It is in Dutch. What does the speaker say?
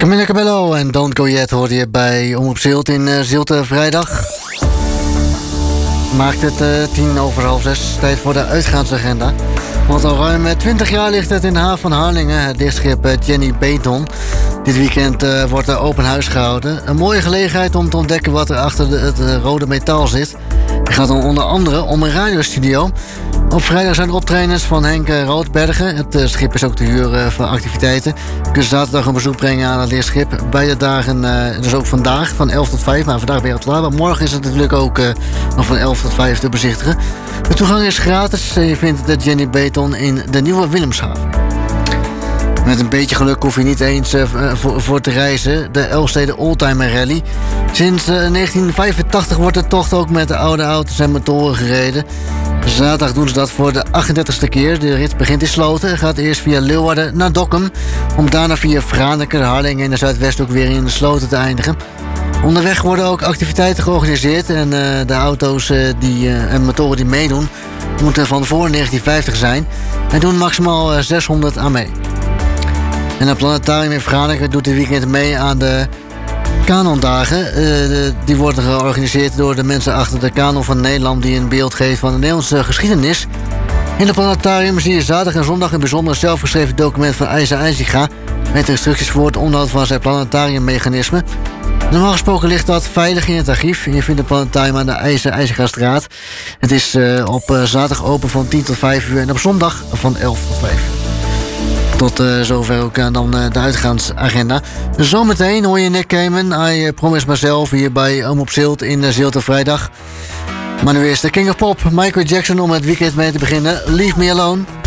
Camilla Cabello en Don't Go Yet hoorde je bij Omroep Zilt in Zilte vrijdag. Maakt het 6:10, tijd voor de uitgaansagenda. Want al ruim 20 jaar ligt het in de haven van Harlingen, het lichtschip Jenny Beton. Dit weekend wordt er open huis gehouden. Een mooie gelegenheid om te ontdekken wat er achter het rode metaal zit. Het gaat dan onder andere om een radiostudio. Op vrijdag zijn er optredens van Henk Roodbergen. Het schip is ook te huur voor activiteiten. Je kunt zaterdag een bezoek brengen aan het lichtschip. Beide dagen, dus ook vandaag, van 11 tot 5. Maar vandaag ben je al klaar. Maar morgen is het natuurlijk ook nog van 11 tot 5 te bezichtigen. De toegang is gratis en je vindt de Jenny Beton in de Nieuwe Willemshaven. Met een beetje geluk hoef je niet eens voor te reizen. De Elfsteden Oldtimer Rally. Sinds 1985 wordt de tocht ook met de oude auto's en motoren gereden. Zaterdag doen ze dat voor de 38e keer. De rit begint in Sloten en gaat eerst via Leeuwarden naar Dokkum. Om daarna via Franeker, Harlingen en de Zuidwesthoek weer in de Sloten te eindigen. Onderweg worden ook activiteiten georganiseerd. En de auto's en motoren die meedoen moeten van voor 1950 zijn. En doen maximaal 600 aan mee. En het planetarium in Franeker doet dit weekend mee aan de Kanondagen. Die worden georganiseerd door de mensen achter de kanon van Nederland, die een beeld geeft van de Nederlandse geschiedenis. In het planetarium zie je zaterdag en zondag een bijzonder zelfgeschreven document van Eisa IJzinga met instructies voor het onderhoud van zijn planetariummechanisme. Normaal gesproken ligt dat veilig in het archief. Je vindt het planetarium aan de IJzingastraat. Het is op zaterdag open van 10 tot 5 uur en op zondag van 11 tot 5 uur. Tot zover ook dan de uitgaansagenda. Zometeen hoor je Nick Cayman, I Promise Myself, hier bij Omroep Zilt in Zilte vrijdag. Maar nu eerst de King of Pop, Michael Jackson, om het weekend mee te beginnen. Leave Me Alone.